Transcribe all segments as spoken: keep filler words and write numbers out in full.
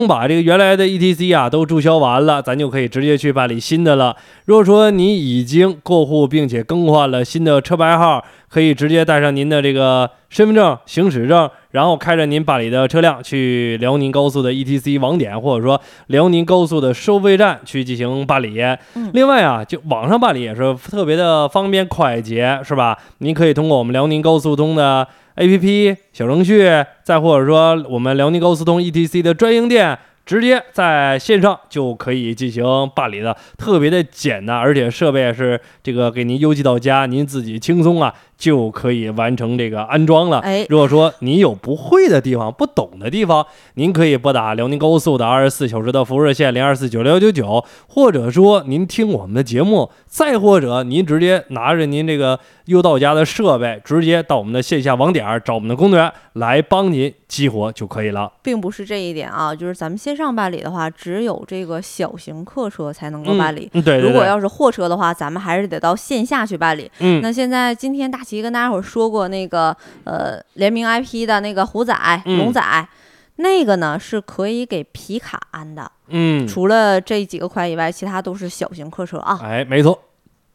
把这个原来的 E T C 啊都注销完了，咱就可以直接去办理新的了。如果说你已经过户并且更换了新的车牌号，可以直接带上您的这个身份证、行驶证，然后开着您办理的车辆去辽宁高速的 E T C 网点，或者说辽宁高速的收费站去进行办理。 嗯、 另外啊，就网上办理也是特别的方便快捷，是吧？您可以通过我们辽宁高速通的A P P 小程序，再或者说我们辽宁高速通 E T C 的专营店，直接在线上就可以进行办理的，特别的简单，而且设备是这个给您邮寄到家，您自己轻松啊就可以完成这个安装了。 哎， 如果说你有不会的地方、不懂的地方，您可以拨打辽宁高速的二十四小时的服务热线零二四九六九九，或者说您听我们的节目，再或者您直接拿着您这个邮到家的设备，直接到我们的线下网点找我们的工作人员来帮您激活就可以了。 并不是这一点啊，就是咱们线上办理的话，只有这个小型客车才能够办理。 嗯，对对对。 如果要是货车的话，咱们还是得到线下去办理。 嗯， 那现在今天大齐跟大家伙儿说过那个呃联名 I P 的那个虎仔、龙仔。嗯，那个呢是可以给皮卡安的， 嗯， 除了这几个款以外，其他都是小型客车啊。 哎，没错。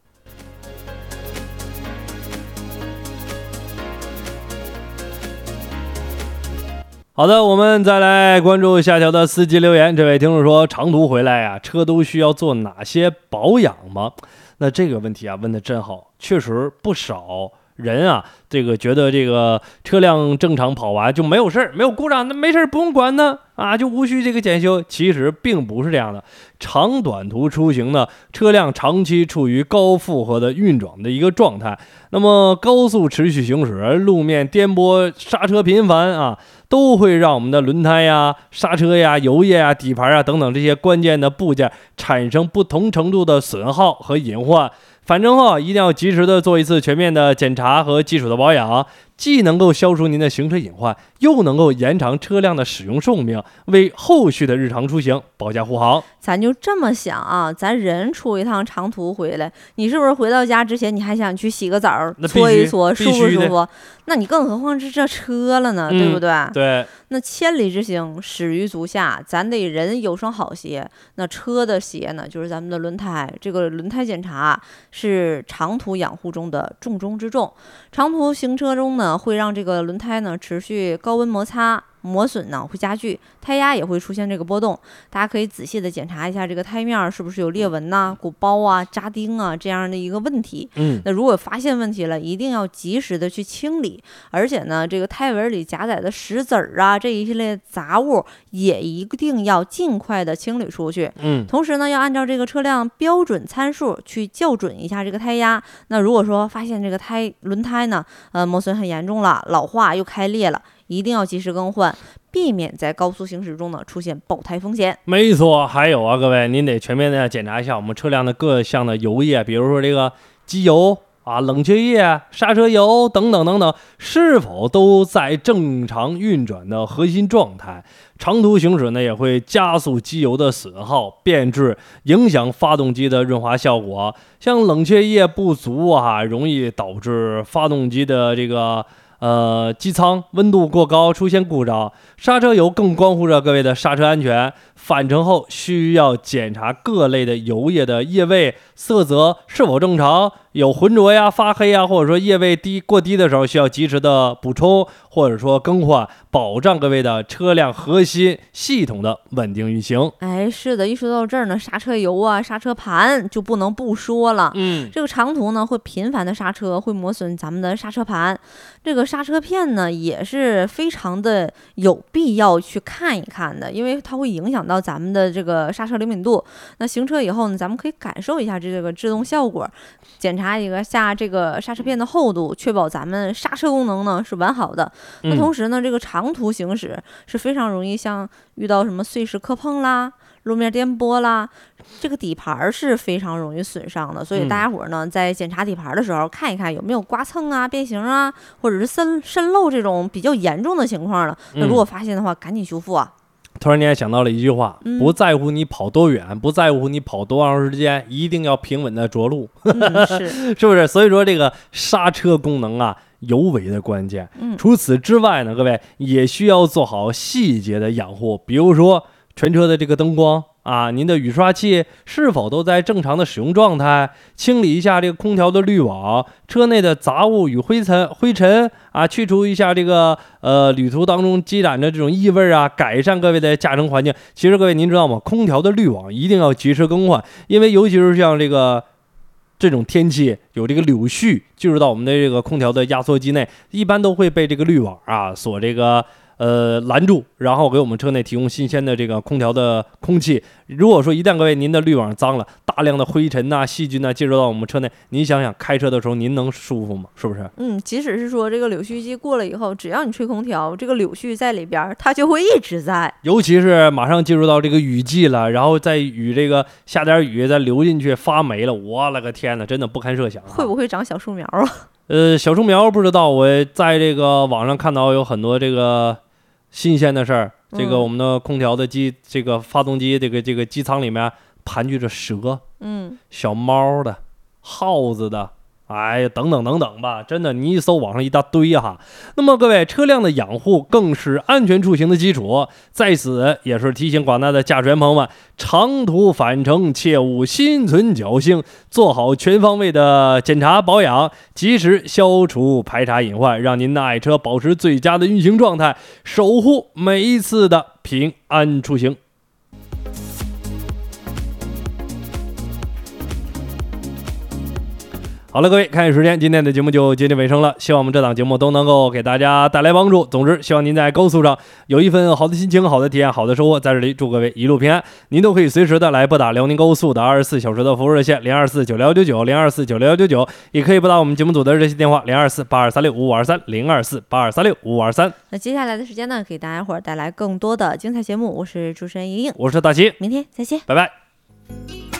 好的，我们再来关注下条的司机留言。这位听众说，长途回来啊，车都需要做哪些保养吗？那这个问题啊问的真好，确实不少人啊，这个觉得这个车辆正常跑完就没有事儿，没有故障，那没事儿不用管呢啊，就无需这个检修。其实并不是这样的，长短途出行呢，车辆长期处于高负荷的运转的一个状态，那么高速持续行驶，路面颠簸，刹车频繁啊，都会让我们的轮胎呀、刹车呀、油液啊、底盘啊等等这些关键的部件产生不同程度的损耗和隐患。反正哈，一定要及时的做一次全面的检查和基础的保养，既能够消除您的行车隐患，又能够延长车辆的使用寿命，为后续的日常出行保驾护航。 咱就这么想啊，咱人出一趟长途回来，你是不是回到家之前你还想去洗个澡，搓一搓，舒服舒服？那你更何况是这车了呢， 嗯、 对不对？ 对。 那千里之行，始于足下，咱得人有双好鞋。那车的鞋呢，就是咱们的轮胎。这个轮胎检查是长途养护中的重中之重。长途行车中呢，会让这个轮胎呢持续高温摩擦。磨损呢会加剧，胎压也会出现这个波动。大家可以仔细的检查一下这个胎面是不是有裂纹呐、鼓包啊、扎钉啊这样的一个问题。 嗯， 那如果发现问题了，一定要及时的去清理。而且呢，这个胎纹里夹载的石子儿啊这一系列杂物也一定要尽快的清理出去。 嗯， 同时呢，要按照这个车辆标准参数去校准一下这个胎压。那如果说发现这个胎轮胎呢，呃磨损很严重了，老化又开裂了，一定要及时更换，避免在高速行驶中呢出现爆胎风险。 没错，还有啊，各位，您得全面的检查一下我们车辆的各项的油液，比如说这个机油啊、冷却液、刹车油等等等等，是否都在正常运转的核心状态。长途行驶呢，也会加速机油的损耗变质，影响发动机的润滑效果。像冷却液不足啊，容易导致发动机的这个呃，机舱温度过高出现故障。刹车油更关乎着各位的刹车安全，返程后需要检查各类的油液的液位、色泽是否正常，有浑浊呀、发黑呀，或者说液位低过低的时候，需要及时的补充或者说更换，保障各位的车辆核心系统的稳定运行。 哎，是的，一说到这儿呢，刹车油啊、刹车盘就不能不说了。 嗯， 这个长途呢会频繁的刹车，会磨损咱们的刹车盘。这个刹车片呢也是非常的有必要去看一看的，因为它会影响到咱们的这个刹车灵敏度。那行车以后呢，咱们可以感受一下这个制动效果，检查一个下这个刹车片的厚度，确保咱们刹车功能呢是完好的。那同时呢，这个长途行驶是非常容易像遇到什么碎石磕碰啦、路面颠簸啦，这个底盘是非常容易损伤的。所以大家伙呢在检查底盘的时候，看一看有没有刮蹭啊、变形啊，或者是渗渗漏这种比较严重的情况了。那如果发现的话，赶紧修复啊。 突然间想到了一句话、 嗯、 不在乎你跑多远，不在乎你跑多长时间，一定要平稳的着陆、 嗯、是是不是？所以说这个刹车功能啊尤为的关键、 嗯、 除此之外呢，各位也需要做好细节的养护，比如说全车的这个灯光啊，您的雨刷器是否都在正常的使用状态？清理一下这个空调的滤网，车内的杂物与灰尘灰尘啊，去除一下这个呃旅途当中积攒的这种异味啊，改善各位的驾乘环境。其实各位您知道吗？空调的滤网一定要及时更换，因为尤其是像这个这种天气，有这个柳絮进入到我们的这个空调的压缩机内，一般都会被这个滤网啊所这个呃拦住，然后给我们车内提供新鲜的这个空调的空气。如果说一旦各位您的滤网脏了，大量的灰尘呐、细菌呐进入到我们车内，您想想开车的时候您能舒服吗？是不是？ 嗯，即使是说这个柳絮机过了以后，只要你吹空调，这个柳絮在里边它就会一直在。 尤其是马上进入到这个雨季了，然后再雨这个下点雨再流进去发霉了，我勒个天哪，真的不堪设想、啊。 会不会长小树苗啊？ 呃，小树苗不知道，我在这个网上看到有很多这个新鲜的事儿。这个我们的空调的机，这个发动机这个这个机舱里面盘踞着蛇， 嗯， 小猫的、耗子的，哎呀，等等等等吧，真的，你一搜网上一大堆哈。那么各位，车辆的养护更是安全出行的基础，在此也是提醒广大的驾驶员朋友们，长途返程切勿心存侥幸，做好全方位的检查保养，及时消除排查隐患，让您的爱车保持最佳的运行状态，守护每一次的平安出行。好了，各位，看看时间，今天的节目就接近尾声了。希望我们这档节目都能够给大家带来帮助。总之，希望您在高速上有一份好的心情、好的体验、好的收获。在这里，祝各位一路平安。您都可以随时的来拨打辽宁高速的二十四小时的服务热线零二四九六幺九九零二四九六幺九九，也可以拨打我们节目组的热线电话零二四八二三六五五二三零二四八二三六五五二三。 那接下来的时间呢，给大家伙儿带来更多的精彩节目。我是主持人莹莹， 我是大齐， 明天再见， 拜拜。